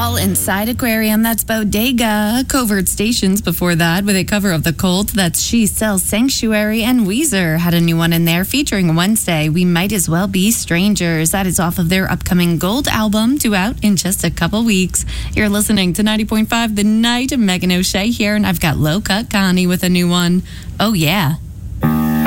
All Inside Aquarium, that's Bodega. Covert Stations before that with a cover of The Cult, that's She Sells Sanctuary. And Weezer had a new one in there featuring Wednesday, We Might As Well Be Strangers. That is off of their upcoming Gold album, due out in just a couple weeks. You're listening to 90.5 The Night. Megan O'Shea here, and I've got Low Cut Connie with a new one. Oh yeah.